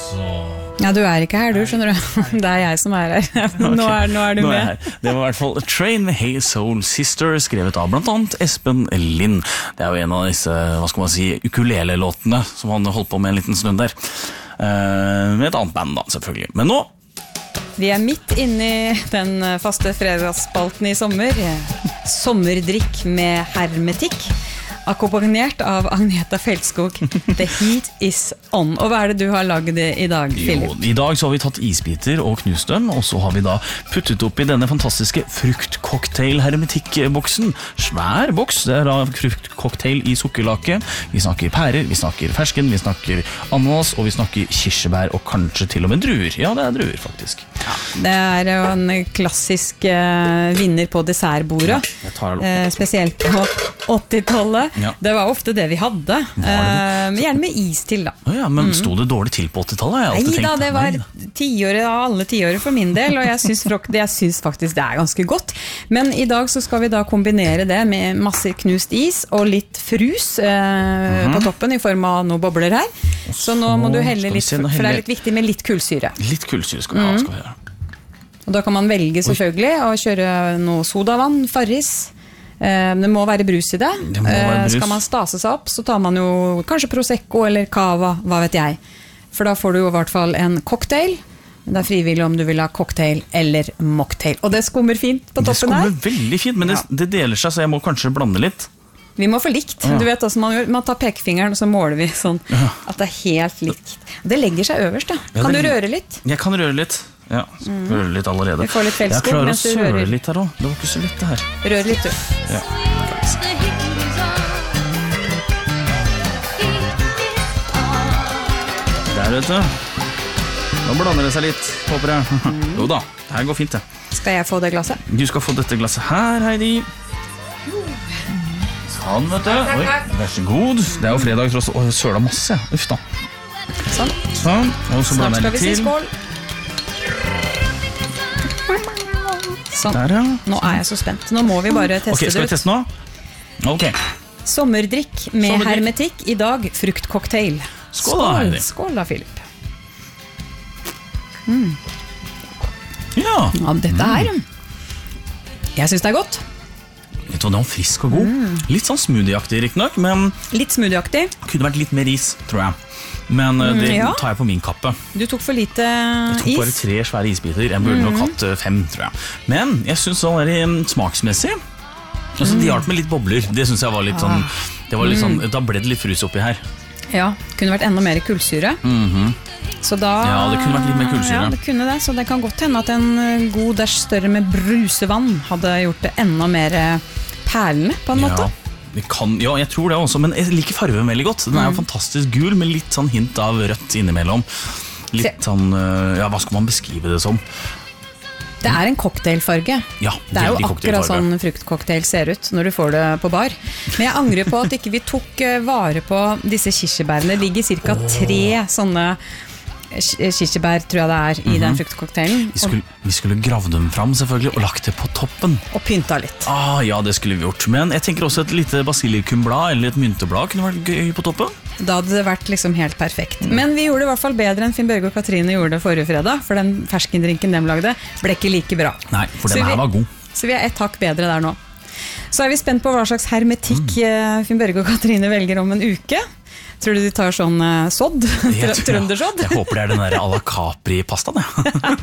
Ja, du ikke her, du, skjønner du. Det jeg som her. Nå er du med. Det var I hvert fall Train med Hey Soul Sister, skrevet av blant annet Espen Lind. Det jo en av disse, hva skal man si, ukulele-låtene som han holdt på med en liten stund der. Med et annet band da, selvfølgelig. Men nå... Vi midt inne I den faste fredagsspalten I sommer. Sommerdrikk med hermetikk. Akkompagnert av Agneta Feldskog. The heat is on. Og hva det du har laget I dag, Philip? I dag så har vi tatt isbiter og knust dem, og så har vi da puttet opp I denne fantastiske fruktcocktail-hermetikkboksen. Svær boks, det da fruktcocktail I sukkerlake. Vi snakker pærer, vi snakker fersken, vi snakker ananas, og vi snakker kirsebær, og kanskje til og med druer. Ja, det druer faktisk. Ja, det jo en klassisk vinner på dessertbordet. Ja, spesielt på 80-tallet. Ja. Det var ofte det vi hadde. Gjerne med is til da. Ja, men stod det dårlig til på 80-tallet? Nei da, det var 10-året av alle 10-året for min del, og jeg synes faktisk det ganske godt. Men I dag så skal vi da kombinere det med masse knust is og litt frus på toppen I form av noen bobler her. Så nå må du helle litt, for det litt viktig med litt kullsyre. Litt kullsyre skal vi ha, skal vi gjøre. Og da kan man velge selvfølgelig å kjøre noe sodavann, farris. Det må være brus I det. Skal man stase seg opp, så tar man jo kanskje Prosecco eller Cava, hva vet jeg. For da får du jo I hvert fall en cocktail. Men det frivillig om du vil ha cocktail eller mocktail. Og det skummer fint på toppen her. Det skummer veldig fint, men det deler seg, så jeg må kanskje blande litt. Vi må få likt. Du vet også, man tar pekefingeren, og så måler vi sånn at det helt likt. Det legger seg øverst da. Kan du røre litt? Jeg kan røre litt. Ja, røre litt allerede. Vi får litt Feldskog jeg mens du rører. Jeg klarer å søle litt her også. Det var ikke så lett det her. Rør litt du. Ja. Der vet du. Nå blander det seg litt, håper jeg. Jo da, det her går fint det. Skal jeg få det glasset? Du skal få dette glasset her, Heidi. Sånn, vet du. Oi, vær så god. Det jo fredag, tross. Å, jeg søla masse. Uff da. Sånn. Sånn, og så blander jeg litt til. Snart skal vi si skål. Sånn. Der, ja. Nå jeg så spent. Nå må vi bare teste det ut. Ok, skal vi teste nå? Ok. Sommerdrikk med hermetikk. I dag fruktcocktail. Skål da, Heidi. Skål da, Philip. Ja. Ja, dette her. Jeg synes det godt. Vet du, den var frisk og god. Litt sånn smoothie-aktig, riktignok, men litt smoothie-aktig. Kunne vært litt mer is, tror jeg. Men det tar jeg på min kappe. Du tok for lite is. Jeg tok bare 3 svære isbiter. Jeg burde nok hatt 5, tror jeg. Men jeg synes det var smaksmessig. Altså, de hjalp med litt bobler. Det synes jeg var litt sånn, det var litt sånn, da ble det litt frus oppi her. Ja, kunne vært enda mer kullsyre. Så da, ja, det kunne vært litt mer kullsyre. Ja, det kunne det. Så det kan godt hende at en god dash større med brusevann hadde gjort det enda mer perlende, på en måte. Ja, jeg tror det også, men jeg liker farven veldig godt. Den jo fantastisk gul, med litt sånn hint av rødt innimellom. Litt sånn, ja, hva skal man beskrive det som? Det en cocktailfarge. Ja, det jo akkurat sånn fruktcocktail ser ut når du får det på bar. Men jeg angrer på at ikke vi tok vare på disse kirsebærene. Det ligger cirka 3 sånne kirsebær, tror jeg det I den fruktcocktailen. Vi skulle gravd dem fram selvfølgelig, og lagt det på toppen. Og pynta litt. Ja, det skulle vi gjort. Men jeg tenker også et lite basilikumblad eller et mynteblad kunne vært gøy på toppen. Da hadde det vært liksom helt perfekt. Men vi gjorde det I hvert fall bedre enn Finn Børge og Katrine gjorde det forrige fredag, for den ferskendrinken de lagde ble ikke like bra. Nei, for den her var god. Så vi et hakk bedre der nå. Så vi spent på hva slags hermetikk Finn Børge og Katrine velger om en uke. Tror du de tar sånn sodd? Trøndersodd? Jeg håper det den der à la Capri-pastaen, ja.